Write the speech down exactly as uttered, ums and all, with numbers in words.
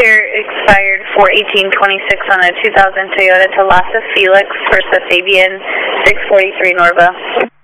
Clear expired four eighteen twenty-six on a two thousand Toyota Thalassa Felix for Safabian six forty-three Norva.